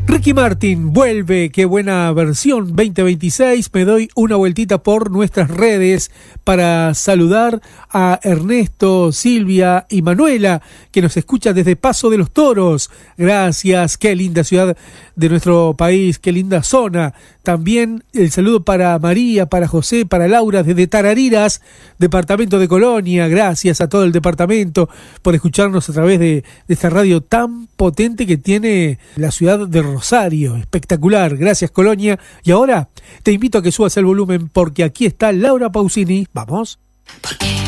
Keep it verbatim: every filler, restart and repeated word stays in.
Ricky Martin vuelve, qué buena versión veinte veintiséis. Me doy una vueltita por nuestras redes para saludar a Ernesto, Silvia y Manuela, que nos escuchan desde Paso de los Toros. Gracias, qué linda ciudad de nuestro país, qué linda zona. También el saludo para María, para José, para Laura desde Tarariras, departamento de Colonia. Gracias a todo el departamento por escucharnos a través de, de esta radio tan potente que tiene la ciudad de Rosario. Espectacular, gracias Colonia. Y ahora te invito a que subas el volumen porque aquí está Laura Pausini. Vamos. ¿Por qué?